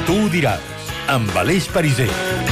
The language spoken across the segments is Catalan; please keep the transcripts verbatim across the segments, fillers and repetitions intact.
Tu ho diràs, amb Aleix Pariser.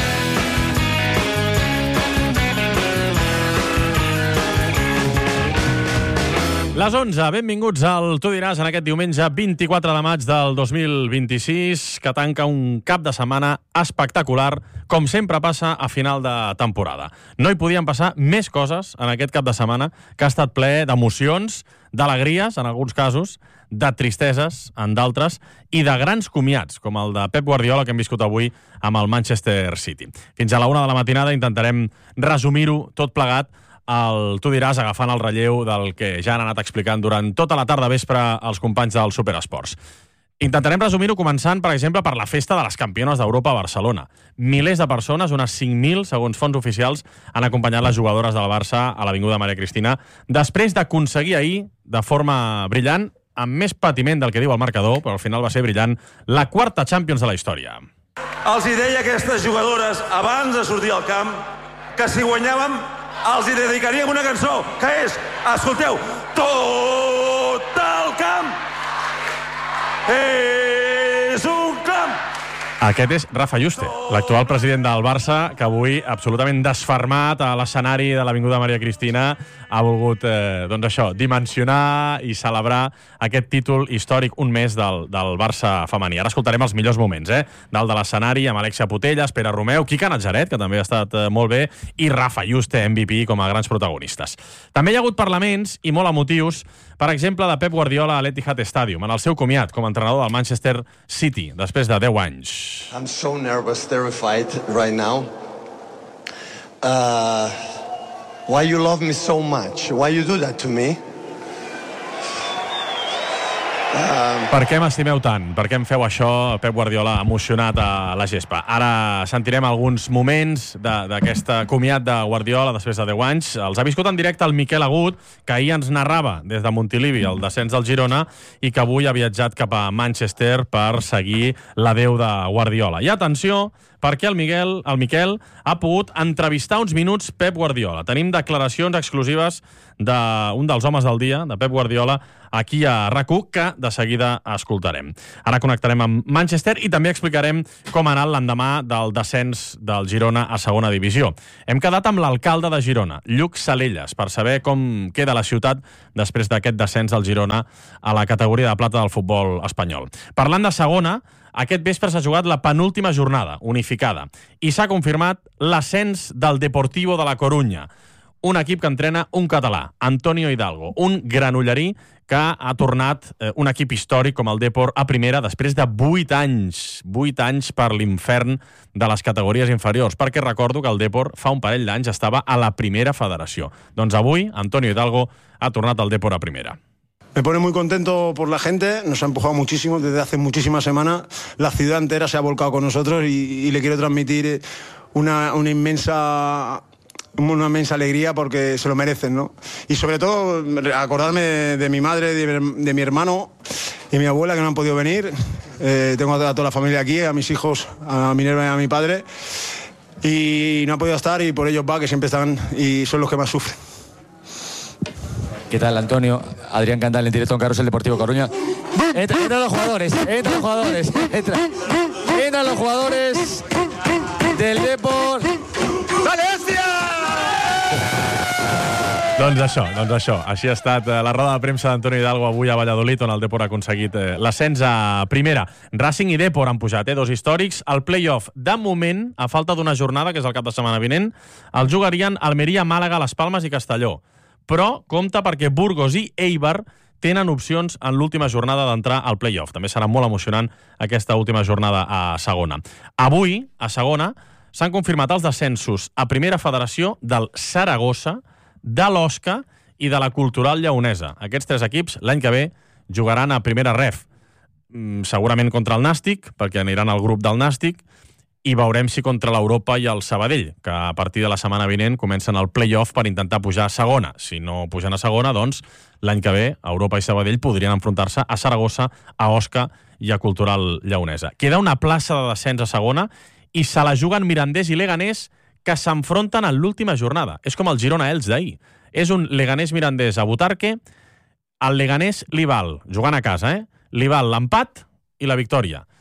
Les onze, benvinguts al Tu diràs en aquest diumenge vint-i-quatre de maig del dos mil vint-i-sis, que tanca un cap de setmana espectacular, com sempre passa a final de temporada. No hi podien passar més coses en aquest cap de setmana, que ha estat ple d'emocions, d'alegries, en alguns casos, de tristeses, en d'altres, i de grans comiats, com el de Pep Guardiola, que hem viscut avui amb el Manchester City. Fins a la una de la matinada intentarem resumir-ho tot plegat, el Tu diràs, agafant el relleu del que ja han anat explicant durant tota la tarda vespre els companys del Superesports. Intentarem resumir-ho començant, per exemple, per la festa de les campiones d'Europa a Barcelona. Milers de persones, unes cinc mil, segons fons oficials, han acompanyat les jugadores del Barça a l'Avinguda Maria Cristina, després d'aconseguir ahir, de forma brillant, amb més patiment del que diu el marcador, però al final va ser brillant, la quarta Champions de la història. Els hi deia a aquestes jugadores, abans de sortir al camp, que si guanyàvem els hi dedicaríem una cançó, que és, escolteu, tot el camp és un camp. Aquest és Rafa Yuste, l'actual president del Barça, que avui, absolutament desfermat a l'escenari de l'Avinguda Maria Cristina, ha volgut, eh, doncs això, dimensionar i celebrar aquest títol històric un mes del, del Barça femení. Ara escoltarem els millors moments, eh? Dalt de l'escenari, amb Alexia Putellas, Pere Romeu, Quique Natzaret, que també ha estat eh, molt bé, i Rafa Yuste, M V P, com a grans protagonistes. També hi ha hagut parlaments, i molt emotius, per exemple, de Pep Guardiola a l'Etihad Stadium, en el seu comiat com a entrenador del Manchester City, després de deu anys. I'm so nervous, terrified right now. Uh, why you love me so much? Why you do that to me? Um... Per què m'estimeu tant? Per què em feu això, Pep Guardiola, emocionat a la gespa? Ara sentirem alguns moments d'aquest comiat de Guardiola després de deu anys. Els ha viscut en directe el Miquel Agut, que ahir ens narrava des de Montilivi el descens del Girona i que avui ha viatjat cap a Manchester per seguir l'adeu de Guardiola. I atenció, perquè el Miguel, el Miquel ha pogut entrevistar uns minuts Pep Guardiola. Tenim declaracions exclusives d'un dels homes del dia, de Pep Guardiola, aquí a RAC u, que de seguida escoltarem. Ara connectarem amb Manchester i també explicarem com ha anat l'endemà del descens del Girona a segona divisió. Hem quedat amb l'alcalde de Girona, Lluc Salelles, per saber com queda la ciutat després d'aquest descens del Girona a la categoria de plata del futbol espanyol. Parlant de segona, aquest vespre s'ha jugat la penúltima jornada, unificada, i s'ha confirmat l'ascens del Deportivo de la Corunya, un equip que entrena un català, Antonio Hidalgo, un granollerí que ha tornat eh, un equip històric com el Depor a primera després de vuit anys, vuit anys per l'infern de les categories inferiors, perquè recordo que el Depor fa un parell d'anys estava a la primera federació. Doncs avui, Antonio Hidalgo ha tornat al Depor a primera. Me pone muy contento por la gente, nos ha empujado muchísimo desde hace muchísimas semanas, la ciudad entera se ha volcado con nosotros y, y le quiero transmitir una, una inmensa... una inmensa alegría porque se lo merecen, ¿no? Y sobre todo acordarme de, de mi madre, de, de mi hermano y mi abuela que no han podido venir. Eh, tengo a toda la familia aquí, a mis hijos, a Minerva y a mi padre, y no han podido estar y por ellos va, que siempre están y son los que más sufren. ¿Qué tal, Antonio? Adrián Candal en directo en Carrusel Deportivo Coruña. Entra, entran los jugadores, entran los jugadores, entra, entran los jugadores del Depor. ¡Dale, hòstia! Doncs això, doncs això. Així ha estat la roda de premsa d'Antonio Hidalgo avui a Valladolid, on el Depor ha aconseguit l'ascens a primera. Racing i Depor han pujat, eh? Dos històrics. El play-off, de moment, a falta d'una jornada, que és el cap de setmana vinent, el jugarien Almeria, Màlaga, Les Palmes i Castelló. Però compta perquè Burgos i Eibar tenen opcions en l'última jornada d'entrar al play-off. També serà molt emocionant aquesta última jornada a segona. Avui, a segona, s'han confirmat els descensos a primera federació del Saragossa, de l'Osca i de la Cultural Lleonesa. Aquests tres equips l'any que ve jugaran a primera ref. Segurament contra el Nàstic, perquè aniran al grup del Nàstic, i veurem si contra l'Europa i el Sabadell, que a partir de la setmana vinent comencen el play-off per intentar pujar a segona. Si no pugen a segona, doncs l'any que ve Europa i Sabadell podrien enfrontar-se a Saragossa, a Osca i a Cultural Lleonesa. Queda una plaça de descens a segona i se la juguen Mirandés i Leganés, que s'enfronten en l'última jornada. És com el Girona-Elx d'ahir. És un Leganés-Mirandés a Butarque. Al Leganés li val, jugant a casa, eh? li val l'empat i la victòria.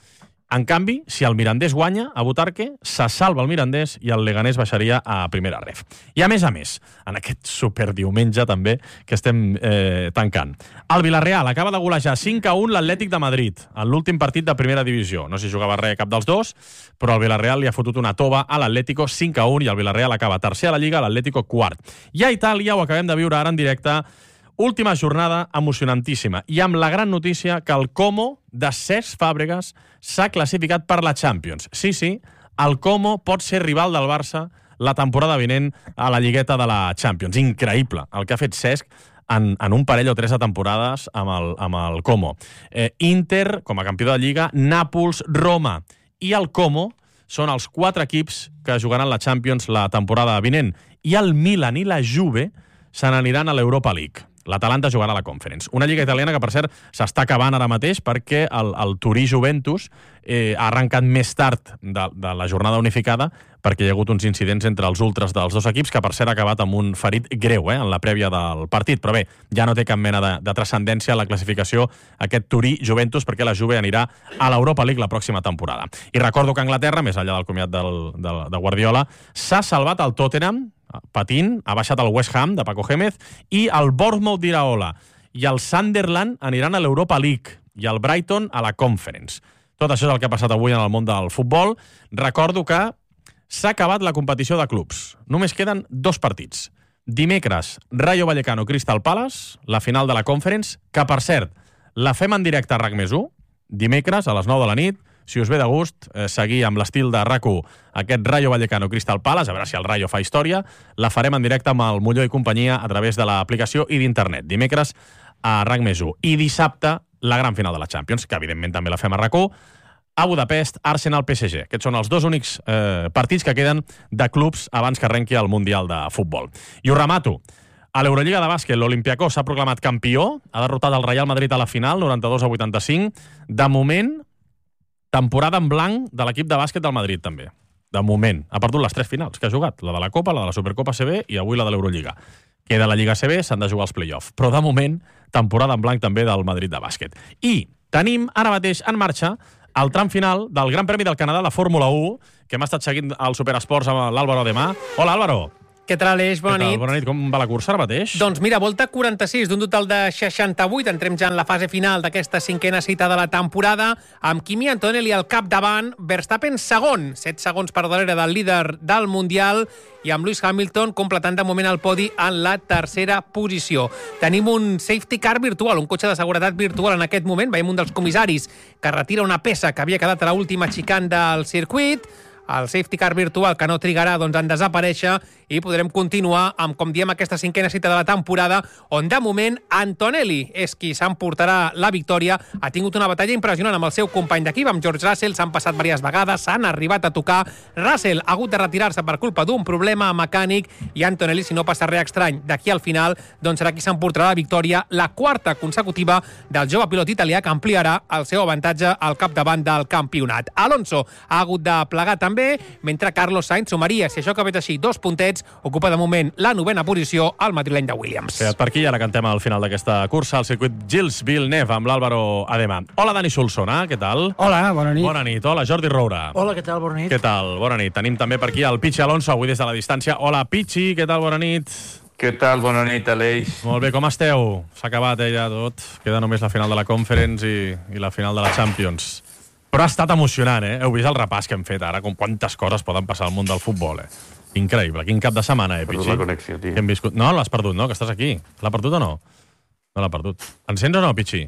En canvi, si el Mirandés guanya a Butarque, se salva el Mirandés i el Leganés baixaria a primera ref. I a més a més, en aquest superdiumenge també que estem eh, tancant, el Villarreal acaba de golejar cinc a un l'Atlètic de Madrid en l'últim partit de primera divisió. No s'hi jugava res cap dels dos, però el Villarreal li ha fotut una tova a l'Atlético cinc a un i el Villarreal acaba tercer a la Lliga, l'Atlético quart. I a Itàlia ho acabem de viure ara en directe. Última jornada emocionantíssima i amb la gran notícia que el Como de Cesc Fàbregas s'ha classificat per la Champions. Sí, sí, el Como pot ser rival del Barça la temporada vinent a la lligueta de la Champions. Increïble el que ha fet Cesc en, en un parell o tres de temporades amb el, amb el Como. Eh, Inter, com a campió de Lliga, Nàpols, Roma i el Como són els quatre equips que jugaran la Champions la temporada vinent. I el Milan i la Juve se n'aniran a l'Europa League. L'Atalanta jugarà a la Conference. Una lliga italiana que, per cert, s'està acabant ara mateix perquè el, el Turí-Juventus eh, ha arrencat més tard de, de la jornada unificada perquè hi ha hagut uns incidents entre els ultres dels dos equips que, per cert, ha acabat amb un ferit greu eh, en la prèvia del partit. Però bé, ja no té cap mena de, de transcendència la classificació aquest Turí-Juventus perquè la Juve anirà a l'Europa League la pròxima temporada. I recordo que Anglaterra, més enllà del comiat del, del, de Guardiola, s'ha salvat el Tottenham patint, ha baixat el West Ham de Paco Gémez i el Bournemouth d'Iraola i el Sunderland aniran a l'Europa League i el Brighton a la Conference. Tot això és el que ha passat avui en el món del futbol. Recordo que s'ha acabat la competició de clubs. Només queden dos partits. Dimecres, Rayo Vallecano Crystal Palace, la final de la Conference, que per cert, la fem en directe a RAC més u, dimecres a les nou de la nit. Si us ve de gust, eh, seguir amb l'estil de RAC u aquest Rayo Vallecano Crystal Palace, a veure si el Rayo fa història, la farem en directe amb el Molló i companyia a través de l'aplicació i d'internet. Dimecres a RAC més u. I dissabte, la gran final de la Champions, que evidentment també la fem a RAC u, a Budapest, Arsenal-P S G. Aquests són els dos únics eh, partits que queden de clubs abans que arrenqui el Mundial de Futbol. I ho remato. A l'Eurolliga de bàsquet, l'Olympiacos s'ha proclamat campió, ha derrotat el Real Madrid a la final, noranta-dos a vuitanta-cinc. De moment, temporada en blanc de l'equip de bàsquet del Madrid, també. De moment. Ha perdut les tres finals que ha jugat. La de la Copa, la de la Supercopa A C B i avui la de l'Eurolliga. Queda la Lliga A C B, s'han de jugar els play-off. Però de moment, temporada en blanc també del Madrid de bàsquet. I tenim ara mateix en marxa el tram final del Gran Premi del Canadà de Fórmula u, que hem estat seguint al Superesports amb l'Àlvaro Ademà. Hola, Àlvaro. Què tal, Aleix? Bona nit. Bona nit. Com va la cursa ara mateix? Doncs mira, volta quaranta-sis d'un total de seixanta-vuit. Entrem ja en la fase final d'aquesta cinquena cita de la temporada, amb Kimi Antonelli al capdavant, Verstappen segon, set segons per darrere del líder del Mundial, i amb Lewis Hamilton completant de moment el podi en la tercera posició. Tenim un safety car virtual, un cotxe de seguretat virtual en aquest moment. Veiem un dels comissaris que retira una peça que havia quedat a l'última xicane del circuit. El safety car virtual que no trigarà doncs, en desaparèixer i podrem continuar amb, com diem, aquesta cinquena cita de la temporada, on de moment Antonelli és qui s'emportarà la victòria. Ha tingut una batalla impressionant amb el seu company d'equip, amb George Russell, s'han passat diverses vegades, s'han arribat a tocar. Russell ha hagut de retirar-se per culpa d'un problema mecànic i Antonelli, si no passa res estrany d'aquí al final, doncs serà qui s'emportarà la victòria, la quarta consecutiva del jove pilot italià, que ampliarà el seu avantatge al capdavant del campionat. Alonso ha hagut de plegar també, mentre Carlos Sainz sumaria, si això acabés així, dos puntets, ocupa de moment la novena posició al madrileny de Williams. Quedat per aquí, ara cantem al final d'aquesta cursa al circuit Gilles Villeneuve amb l'Àlvaro Ademà. Hola, Dani Solsona, què tal? Hola, bona nit. Bona nit. Hola, Jordi Roura. Hola, què tal? Bona nit. Què tal? Bona nit. Tenim també per aquí el Pichi Alonso, avui des de la distància. Hola, Pichi, què tal? Bona nit. Què tal? Bona nit, Aleix. Molt bé, com esteu? S'ha acabat eh, ja tot. Queda només la final de la Conference i, i la final de la Champions. Però ha estat emocionant, eh? Heu vist el repàs que hem fet ara, com quantes coses poden passar al món del futbol, eh? Increïble. Quin cap de setmana, eh, Pichi? Perdut la connexió, tio. Hem viscut... No, l'has perdut, no? Que estàs aquí. L'ha perdut o no? No l'ha perdut. Encens o no, Pichi?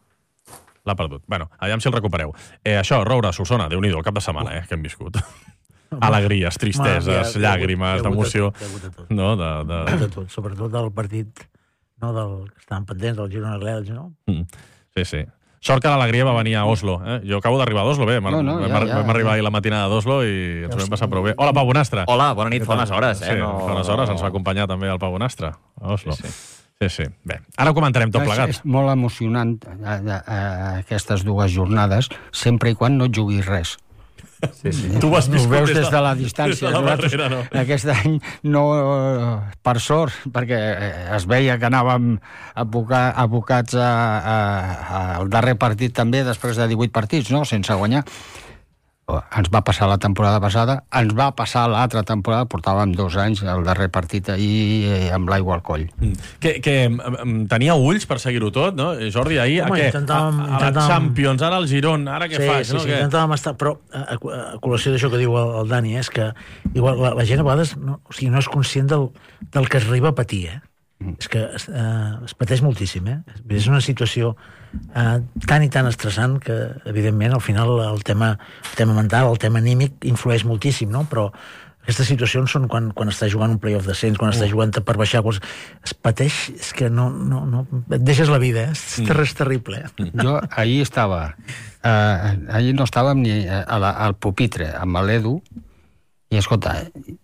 L'ha perdut. Bueno, aviam si el recupereu. Eh, això, Roura, Solsona, Déu-n'hi-do, el cap de setmana, eh, que hem viscut. Alegries, tristeses, llàgrimes, d'emoció. No, de... de... de tot, sobretot del partit, no, del que estaven pendents, del Girona-Elx, no? Mm. Sí, sí. Sort que l'alegria va venir a Oslo. Eh? Jo acabo d'arribar a Oslo, bé. No, no, ja, ja, vam arribar ahir la matinada d'Oslo i ens ho vam passar prou bé. Hola, Pau Bonastre. Hola, bona nit, fa unes hores. Eh? Sí, no... fa unes hores ens va acompanyar també el Pau Bonastre a Oslo. Sí, sí. Sí, sí. Bé, ara ho comentarem tot plegat. És, és molt emocionant a, a, a aquestes dues jornades, sempre i quan no juguis res. Sí, sí. Tu ho has ho veus des de la distància. De la barrera, no. Aquest any no, per sort, perquè es veia que anàvem abocar, abocats a, a, a, al darrer partit també, després de divuit partits, no? Sense guanyar. ens va passar la temporada passada, ens va passar l'altra temporada, portàvem dos anys, el darrer partit ahir amb l'aigua al coll. Mm. Que, que tenia ulls per seguir-ho tot, no? Jordi, ahir Home, a què? intentàvem, a, a la intentàvem... Champions, ara al Girona, ara què sí, fas? Sí, no? sí, que... intentàvem estar... Però a, a col·lació d'això que diu el, el Dani, és que igual, la, la gent a vegades no, o sigui, no és conscient del, del que es arriba a patir, eh? Mm. És que es, eh, es pateix moltíssim, eh? És una situació eh, tan i tan estressant que, evidentment, al final el tema, el tema mental, el tema anímic influeix moltíssim, no? Però aquestes situacions són quan, quan estàs jugant un playoff descens, quan estàs jugant per baixar, quan es pateix, és que no, no, no et deixes la vida, eh? És, mm. és terrible, eh? Jo ahir estava, eh, ahir no estàvem ni a la, al pupitre amb l'Edu, i escolta,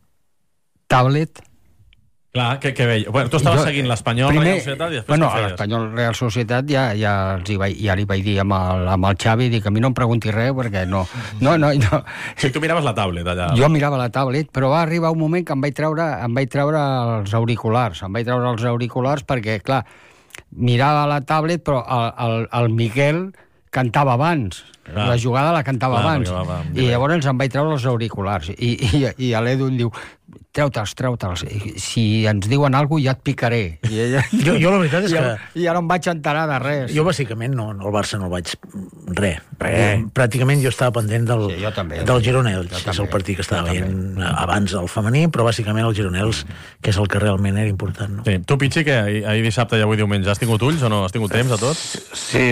tablet... Clar, que, que veia. Bueno, tu estaves jo, seguint l'Espanyol, Real Societat, i després bueno, què feies? l'Espanyol Real Societat ja, ja, els hi vaig, ja li vaig dir amb el, amb el Xavi, dic, a mi no em pregunti res, perquè no... no, no, no. Sí, tu miraves la tablet allà. Jo mirava la tablet, però va arribar un moment que em vaig treure, em vaig treure els auriculars, em vaig treure els auriculars perquè, clar, mirava la tablet, però el, el, el Miquel cantava abans. Clar. La jugada la cantava clar, abans. Va, va, I llavors em vaig treure els auriculars. I, i, i l'Edu em diu, treu-te'ls, treu-te'ls. Si ens diuen alguna cosa ja et picaré. I ella... jo, jo la veritat és que... I ja no em vaig enterar de res. Jo bàsicament no, no el Barça no el vaig... Res. Res. Pràcticament jo estava pendent del, sí, també, del Gironels, que és el partit que estava veient abans el femení, però bàsicament el Gironels, que és el que realment era important. No? Sí. Tu, Pichi, que ahir, ahir dissabte i avui diumenge has tingut ulls o no? Has tingut temps a tot? Sí,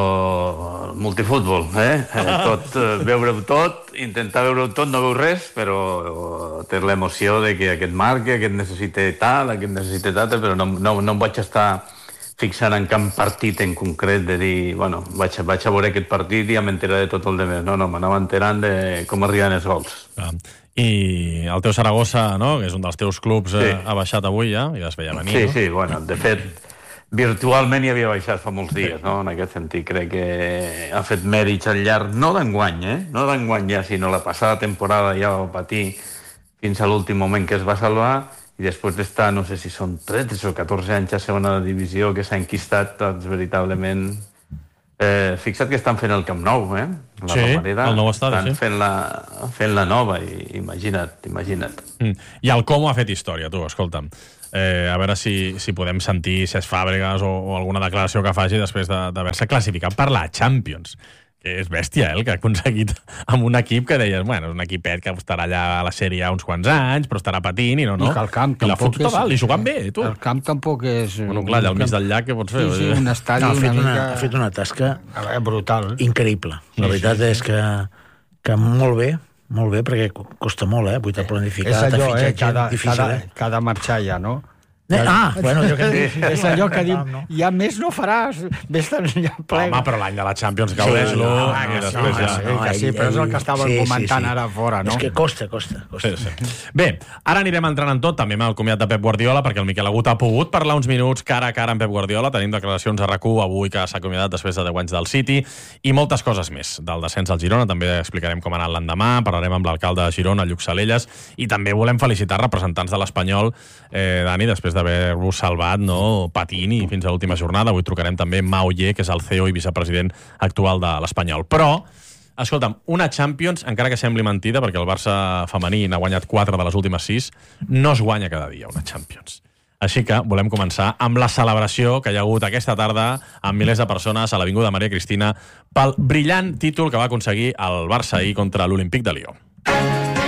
però multifútbol, eh? Tot, veure-ho tot, intentar veure-ho tot, no veu res, però té l'emoció de que aquest marca, aquest necessita tal, aquest necessita tal, però no, no, no em vaig estar fixant en cap partit en concret de dir, bueno, vaig, vaig a veure aquest partit i ja m'enteraré de tot el demés. No, no, m'anava enterant de com arriben els gols. Ah. I el teu Saragossa, no?, que és un dels teus clubs, sí. eh, ha baixat avui ja, ja es veia venir, sí, no? Sí, sí, bueno, de fet, virtualment hi havia baixat fa molts dies, no? En aquest sentit, crec que ha fet mèrits al llarg, no d'enguany, eh? No d'enguany ja, sinó la passada temporada ja va patir fins a l'últim moment que es va salvar, i després d'estar, no sé si són tretze o catorze anys a segona divisió, que s'ha enquistat, doncs, veritablement... Eh, fixa't que estan fent el Camp Nou, eh? La sí, Romareda, el nou estadi, estan sí. fent la, fent la nova, i imagina't, imagina't. Mm. I el Com ha fet història, tu, escolta'm. Eh, a veure si, si podem sentir Cesc Fàbregas o, o alguna declaració que faci després d'haver-se classificat per la Champions. Que és bèstia, eh, el que ha aconseguit amb un equip que deies, bueno, és un equipet que estarà allà a la sèrie uns quants anys, però estarà patint i no, no. I que el camp I la tampoc fot és... Val, i jugant bé, tu. El camp tampoc és... Bueno, clar, allà al mig del llac, què pots fer? Sí, sí, un estadi no, ha, fet una una, mica... ha fet una tasca brutal. Increïble. La sí, veritat sí, sí. és que, que molt bé, molt bé, perquè costa molt, eh? Vull te planificar, és allò, eh? Cada, difícil, cada, eh? cada marxar ja, no? Ah, bueno, jo que... Sí. És allò que diu, ja més no faràs, vés-te'n ja plega. Home, però l'any de la Champions gaudeix-lo, sí, no, i no, després no, ja... sí, que sí, però és el que estàvem sí, comentant sí, sí. ara fora, no? És que costa, costa, costa. Sí, sí. Bé, ara anirem entrant en tot, també amb el comiat de Pep Guardiola, perquè el Miquel Agut ha pogut parlar uns minuts cara a cara amb Pep Guardiola. Tenim declaracions a RAC u avui que s'ha acomiadat després de deu anys del City, i moltes coses més. Del descens al Girona, també explicarem com ha anat l'endemà, parlarem amb l'alcalde de Girona, Lluc Salelles, i també volem felicitar representants de l'Espanyol, eh, Dani, després d'haver-vos salvat, no, patint i fins a l'última jornada. Avui trucarem també Mau Ye, que és el C E O i vicepresident actual de l'Espanyol. Però, escolta'm, una Champions, encara que sembli mentida, perquè el Barça femení n'ha guanyat quatre de les últimes sis, no es guanya cada dia una Champions. Així que volem començar amb la celebració que hi ha hagut aquesta tarda amb milers de persones a l'Avinguda Maria Cristina pel brillant títol que va aconseguir el Barça ahir contra l'Olímpic de Lió.